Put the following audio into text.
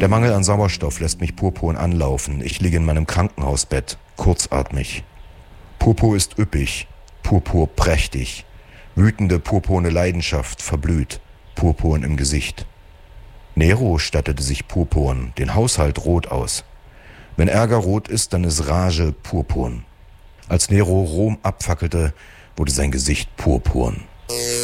Der Mangel an Sauerstoff lässt mich purpurn anlaufen. Ich liege in meinem Krankenhausbett, kurzatmig. Purpur ist üppig, Purpur prächtig. Wütende purpurne Leidenschaft verblüht, Purpurn im Gesicht. Nero stattete sich purpurn, den Haushalt rot aus. Wenn Ärger rot ist, dann ist Rage purpurn. Als Nero Rom abfackelte, wurde sein Gesicht purpurn.